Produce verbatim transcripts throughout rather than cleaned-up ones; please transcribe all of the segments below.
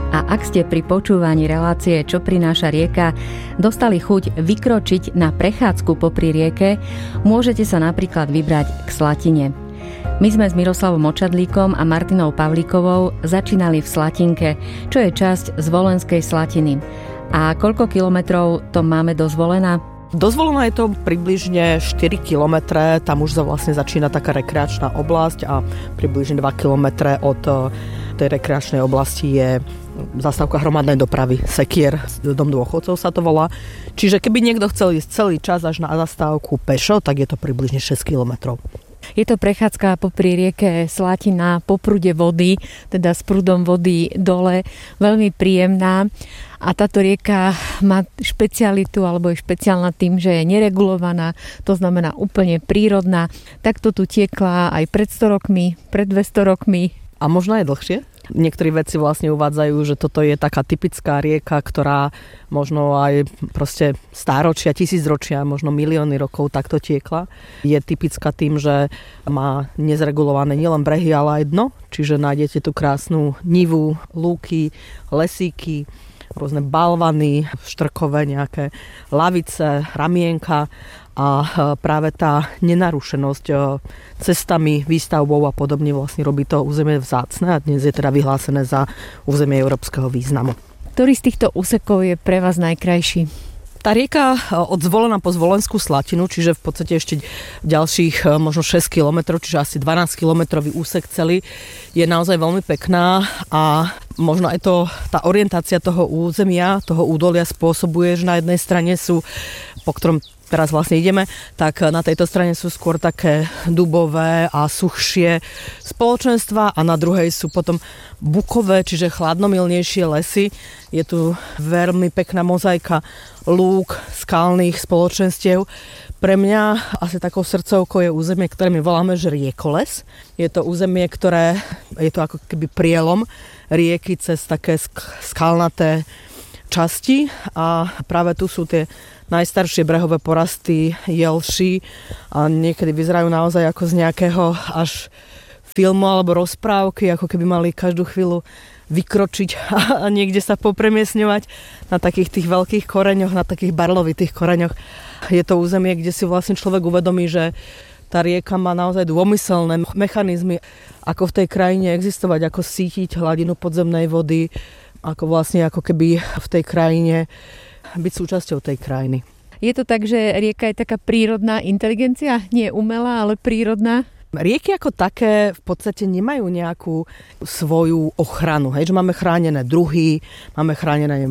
A ak ste pri počúvaní relácie Čo prináša rieka dostali chuť vykročiť na prechádzku popri rieke, môžete sa napríklad vybrať k Slatine. My sme s Miroslavom Očadlíkom a Martinou Pavlíkovou začínali v Slatinke, čo je časť Zvolenskej Slatiny. A koľko kilometrov to máme do Zvolena? Do Zvolena je to približne štyri kilometre, tam už vlastne začína taká rekreačná oblasť a približne dva kilometre od tej rekreačnej oblasti je zastávka hromadnej dopravy, Sekier, dom dôchodcov sa to volá. Čiže keby niekto chcel ísť celý čas až na zastávku pešo, tak je to približne šesť kilometrov. Je to prechádzka popri rieke Slatina, po prúde vody, teda s prúdom vody dole, veľmi príjemná. A táto rieka má špecialitu, alebo je špeciálna tým, že je neregulovaná, to znamená úplne prírodná. Takto tu tiekla aj pred sto rokmi, pred dvesto rokmi. A možno aj dlhšie? Niektorí vedci vlastne uvádzajú, že toto je taká typická rieka, ktorá možno aj proste stáročia, tisícročia, možno milióny rokov takto tiekla. Je typická tým, že má nezregulované nielen brehy, ale aj dno. Čiže nájdete tu krásnu nivu, lúky, lesíky, rôzne balvany, štrkové nejaké lavice, ramienka. A práve tá nenarušenosť cestami, výstavbou a podobne vlastne robí to územie vzácne a dnes je teda vyhlásené za územie európskeho významu. Ktorý z týchto úsekov je pre vás najkrajší? Tá rieka od Zvolena po Zvolenskú Slatinu, čiže v podstate ešte ďalších možno šesť kilometrov, čiže asi dvanásť kilometrový úsek celý, je naozaj veľmi pekná a možno aj to, tá orientácia toho územia, toho údolia spôsobuje, že na jednej strane sú, po ktorom teraz vlastne ideme, tak na tejto strane sú skôr také dubové a suchšie spoločenstva a na druhej sú potom bukové, čiže chladnomilnejšie lesy. Je tu veľmi pekná mozaika lúk, skalných spoločenstiev. Pre mňa asi takou srdcovkou je územie, ktoré my voláme, že Riekoles. Je to územie, ktoré je to ako keby prielom rieky cez také skalnaté časti a práve tu sú tie najstaršie brehové porasty, jelší a niekedy vyzerajú naozaj ako z nejakého až filmu alebo rozprávky, ako keby mali každú chvíľu vykročiť a niekde sa popremiesňovať na takých tých veľkých koreňoch, na takých barlovitých koreňoch. Je to územie, kde si vlastne človek uvedomí, že tá rieka má naozaj dômyselné mechanizmy, ako v tej krajine existovať, ako sítiť hladinu podzemnej vody, ako vlastne ako keby v tej krajine byť súčasťou tej krajiny. Je to tak, že rieka je taká prírodná inteligencia? Nie umelá, ale prírodná? Rieky ako také v podstate nemajú nejakú svoju ochranu. Hej, že máme chránené druhy, máme chránené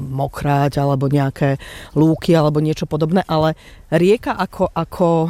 mokráť alebo nejaké lúky alebo niečo podobné, ale rieka ako, ako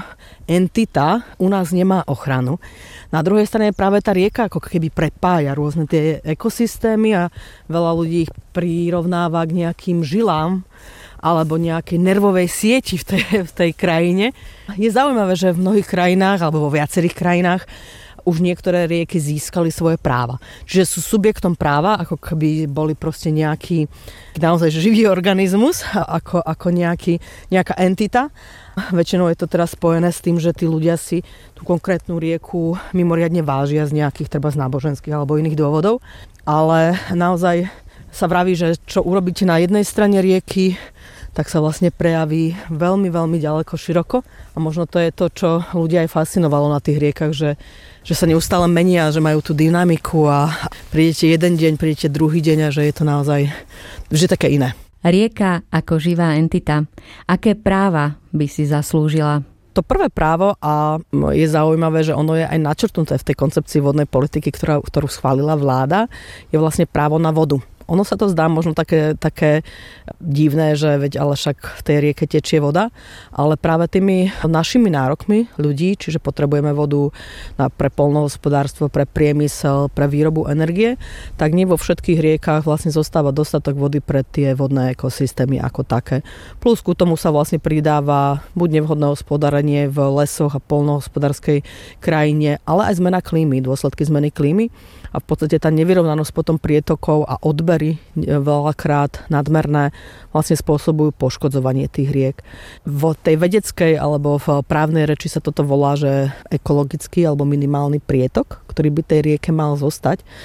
entita u nás nemá ochranu. Na druhej strane práve tá rieka ako keby prepája rôzne tie ekosystémy a veľa ľudí ich prirovnáva k nejakým žilám alebo nejakej nervovej sieti v tej, v tej krajine. Je zaujímavé, že v mnohých krajinách alebo vo viacerých krajinách už niektoré rieky získali svoje práva. Čiže sú subjektom práva, ako keby boli proste nejaký naozaj živý organizmus, ako, ako nejaký, nejaká entita. Väčšinou je to teraz spojené s tým, že tí ľudia si tú konkrétnu rieku mimoriadne vážia z nejakých treba z náboženských alebo iných dôvodov. Ale naozaj sa vraví, že čo urobíte na jednej strane rieky, tak sa vlastne prejaví veľmi, veľmi ďaleko, široko. A možno to je to, čo ľudia aj fascinovalo na tých riekach, že, že sa neustále menia, že majú tú dynamiku a prídete jeden deň, prídete druhý deň a že je to naozaj vždy také iné. Rieka ako živá entita. Aké práva by si zaslúžila? To prvé právo, a je zaujímavé, že ono je aj načrtnuté v tej koncepcii vodnej politiky, ktorá, ktorú schválila vláda, je vlastne právo na vodu. Ono sa to zdá možno také, také divné, že veď ale však v tej rieke tečie voda, ale práve tými našimi nárokmi ľudí, čiže potrebujeme vodu na, pre poľnohospodárstvo, pre priemysel, pre výrobu energie, tak nie vo všetkých riekach vlastne zostáva dostatok vody pre tie vodné ekosystémy ako také. Plus ku tomu sa vlastne pridáva buď nevhodné hospodárenie v lesoch a poľnohospodárskej krajine, ale aj zmena klímy, dôsledky zmeny klímy. A v podstate tá nevyrovnanosť potom prietokov a odbery veľakrát nadmerné vlastne spôsobujú poškodzovanie tých riek. V tej vedeckej alebo v právnej reči sa toto volá, že ekologický alebo minimálny prietok, ktorý by tej rieke mal zostať.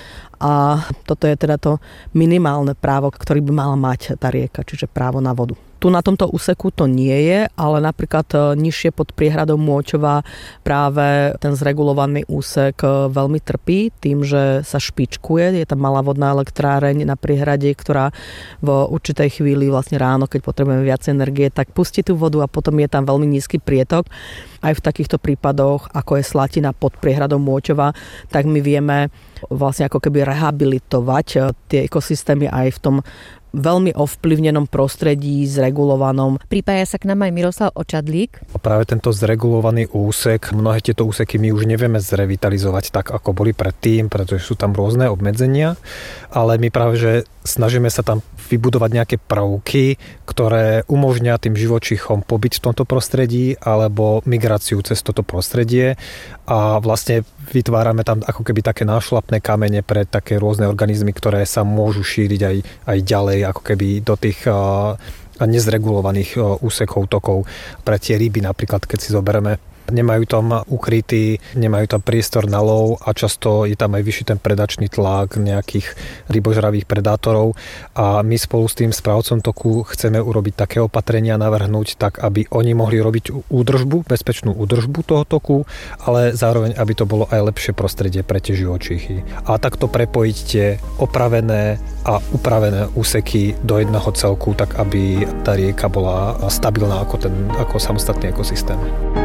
a toto je teda to minimálne právo, ktorý by mala mať tá rieka, čiže právo na vodu. Tu na tomto úseku to nie je, ale napríklad nižšie pod priehradou Môčova práve ten zregulovaný úsek veľmi trpí tým, že sa špičkuje. Je tam malá vodná elektráreň na priehrade, ktorá v určitej chvíli vlastne ráno, keď potrebujeme viac energie, tak pustí tú vodu a potom je tam veľmi nízky prietok. Aj v takýchto prípadoch, ako je Slatina pod priehradou Môčova, tak my vieme vlastne ako keby rehabilitovať tie ekosystémy aj v tom veľmi ovplyvnenom prostredí, zregulovanom. Pripája sa k nám aj Miroslav Očadlík. Práve tento zregulovaný úsek, mnohé tieto úseky my už nevieme zrevitalizovať tak, ako boli predtým, pretože sú tam rôzne obmedzenia, ale my práve, že snažíme sa tam vybudovať nejaké prvky, ktoré umožnia tým živočíchom pobyť v tomto prostredí alebo migráciu cez toto prostredie a vlastne vytvárame tam ako keby také nášlapné kamene pre také rôzne organizmy, ktoré sa môžu šíriť aj, aj ďalej ako keby do tých uh, nezregulovaných uh, úsekov, tokov. Pre tie ryby napríklad, keď si zoberieme, nemajú tam ukrytý, nemajú tam priestor na lov a často je tam aj vyšší ten predačný tlak nejakých rybožravých predátorov a my spolu s tým správcom toku chceme urobiť také opatrenia, navrhnúť tak, aby oni mohli robiť údržbu, bezpečnú údržbu toho toku, ale zároveň, aby to bolo aj lepšie prostredie pre tie živočíchy. A takto prepojiť tie opravené a upravené úseky do jedného celku, tak aby tá rieka bola stabilná ako, ten, ako samostatný ekosystém.